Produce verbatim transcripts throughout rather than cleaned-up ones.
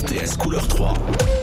T S Couleur trois.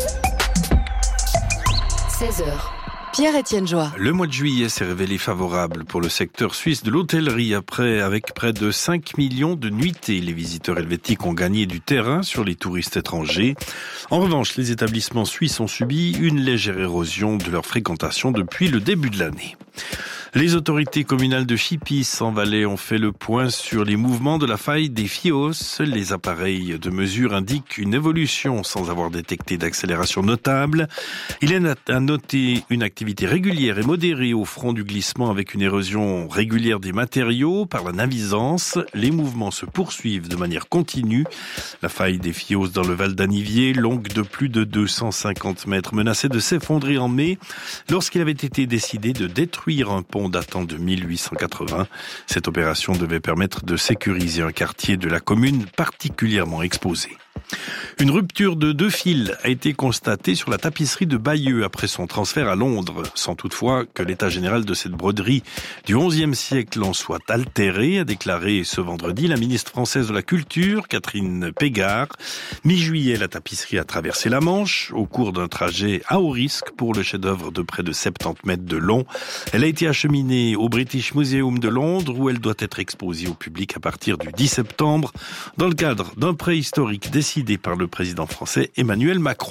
seize heures. Pierre-Étienne Joie. Le mois de juillet s'est révélé favorable pour le secteur suisse de l'hôtellerie. Après, avec près de cinq millions de nuitées, les visiteurs helvétiques ont gagné du terrain sur les touristes étrangers. En revanche, les établissements suisses ont subi une légère érosion de leur fréquentation depuis le début de l'année. Les autorités communales de Chipis en Valais ont fait le point sur les mouvements de la faille des Fios. Les appareils de mesure indiquent une évolution sans avoir détecté d'accélération notable. Il est à noter une activité régulière et modérée au front du glissement avec une érosion régulière des matériaux par la navisance. Les mouvements se poursuivent de manière continue. La faille des Fios dans le Val d'Anivier, longue de plus de deux cent cinquante mètres, menaçait de s'effondrer en mai lorsqu'il avait été décidé de détruire un pont datant de mille huit cent quatre-vingts. Cette opération devait permettre de sécuriser un quartier de la commune particulièrement exposé. Une rupture de deux fils a été constatée sur la tapisserie de Bayeux après son transfert à Londres, sans toutefois que l'état général de cette broderie du onzième siècle en soit altéré, a déclaré ce vendredi la ministre française de la Culture, Catherine Pégard. Mi-juillet, la tapisserie a traversé la Manche au cours d'un trajet à haut risque pour le chef-d'œuvre de près de soixante-dix mètres de long. Elle a été acheminée au British Museum de Londres où elle doit être exposée au public à partir du dix septembre dans le cadre d'un prêt historique décidé par le président français Emmanuel Macron.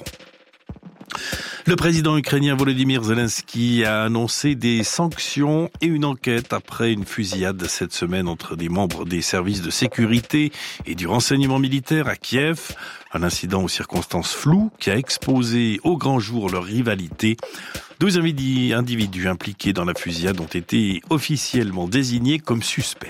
Le président ukrainien Volodymyr Zelensky a annoncé des sanctions et une enquête après une fusillade cette semaine entre des membres des services de sécurité et du renseignement militaire à Kiev. Un incident aux circonstances floues qui a exposé au grand jour leur rivalité. Deux individus impliqués dans la fusillade ont été officiellement désignés comme suspects.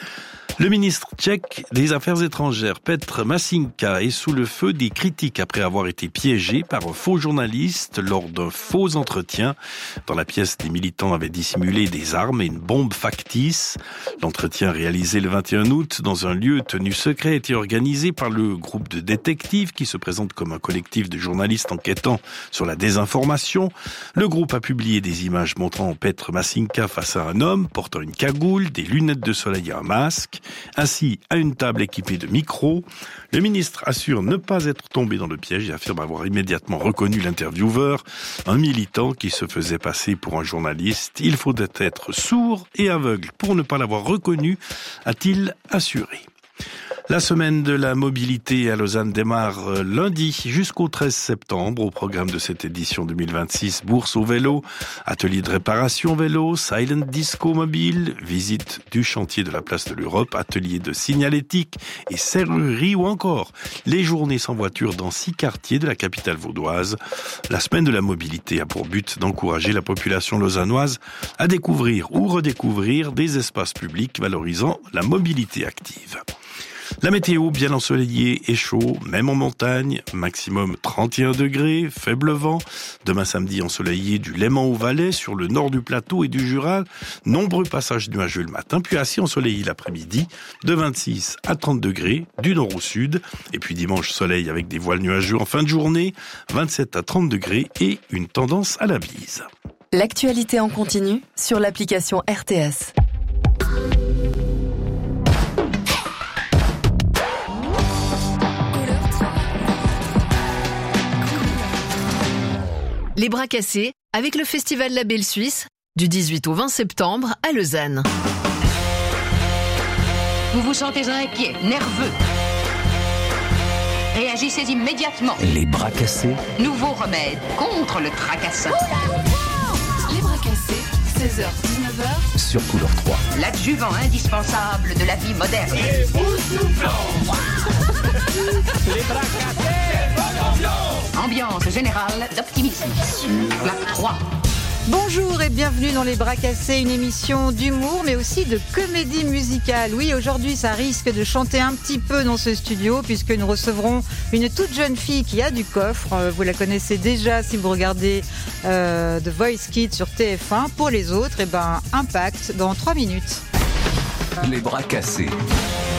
Le ministre tchèque des Affaires étrangères, Petr Mašinka, est sous le feu des critiques après avoir été piégé par un faux journaliste lors d'un faux entretien. Dans la pièce, des militants avaient dissimulé des armes et une bombe factice. L'entretien réalisé le vingt et un août dans un lieu tenu secret a été organisé par le groupe de détectives qui se présente comme un collectif de journalistes enquêtant sur la désinformation. Le groupe a publié des images montrant Petr Mašinka face à un homme portant une cagoule, des lunettes de soleil et un masque. Assis à une table équipée de micros, le ministre assure ne pas être tombé dans le piège et affirme avoir immédiatement reconnu l'intervieweur, un militant qui se faisait passer pour un journaliste. Il faut être sourd et aveugle pour ne pas l'avoir reconnu, a-t-il assuré. La semaine de la mobilité à Lausanne démarre lundi jusqu'au treize septembre. Au programme de cette édition deux mille vingt-six, bourse au vélo, atelier de réparation vélo, silent disco mobile, visite du chantier de la place de l'Europe, atelier de signalétique et serrurerie ou encore les journées sans voiture dans six quartiers de la capitale vaudoise. La semaine de la mobilité a pour but d'encourager la population lausannoise à découvrir ou redécouvrir des espaces publics valorisant la mobilité active. La météo bien ensoleillée et chaud, même en montagne, maximum trente et un degrés, faible vent. Demain samedi ensoleillé du Léman au Valais, sur le nord du plateau et du Jura. Nombreux passages nuageux le matin, puis assez ensoleillé l'après-midi, de vingt-six à trente degrés, du nord au sud. Et puis dimanche, soleil avec des voiles nuageux en fin de journée, vingt-sept à trente degrés et une tendance à la bise. L'actualité en continu sur l'application R T S. Les bras cassés avec le Festival La Belle Suisse du dix-huit au vingt septembre à Lausanne. Vous vous sentez inquiet, nerveux. Réagissez immédiatement. Les bras cassés. Nouveau remède contre le tracassin. Les bras cassés, seize heures dix-neuf heures Sur Couleur trois. L'adjuvant indispensable de la vie moderne. Les bras cassés. Ambiance générale d'optimisme. Plaque trois. Bonjour et bienvenue dans Les Bras Cassés, une émission d'humour mais aussi de comédie musicale. Oui, aujourd'hui ça risque de chanter un petit peu dans ce studio puisque nous recevrons une toute jeune fille qui a du coffre. Vous la connaissez déjà si vous regardez euh, The Voice Kids sur T F un. Pour les autres, eh ben, Impact dans trois minutes. Les bras cassés.